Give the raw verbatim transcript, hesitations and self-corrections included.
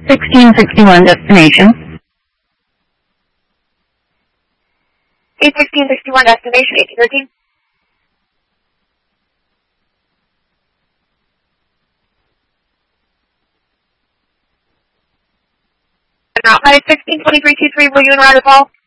sixteen sixty-one destination. eight sixteen sixty-one destination, eighteen thirteen. Now, flight sixteen twenty-three two three, will you and Ryder call?